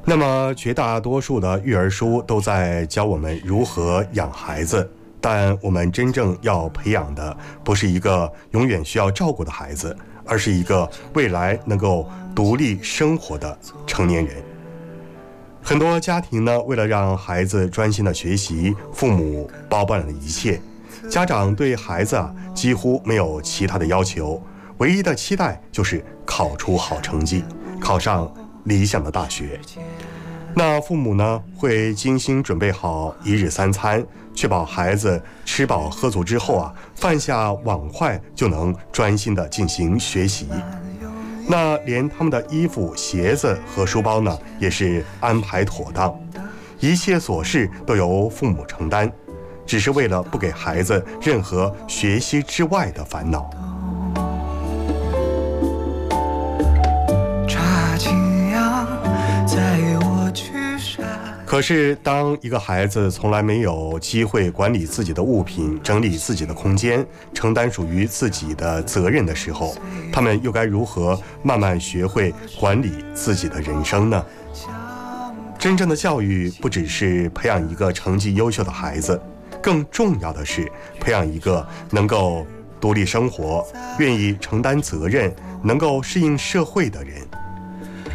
那么绝大多数的育儿书都在教我们如何养孩子，但我们真正要培养的不是一个永远需要照顾的孩子，而是一个未来能够独立生活的成年人。很多家庭呢，为了让孩子专心的学习，父母包办了一切。家长对孩子几乎没有其他的要求，唯一的期待就是考出好成绩，考上理想的大学。那父母呢，会精心准备好一日三餐，确保孩子吃饱喝足之后放下碗筷就能专心的进行学习。那连他们的衣服、鞋子和书包呢，也是安排妥当，一切琐事都由父母承担，只是为了不给孩子任何学习之外的烦恼。可是当一个孩子从来没有机会管理自己的物品，整理自己的空间，承担属于自己的责任的时候，他们又该如何慢慢学会管理自己的人生呢？真正的教育不只是培养一个成绩优秀的孩子，更重要的是培养一个能够独立生活、愿意承担责任、能够适应社会的人。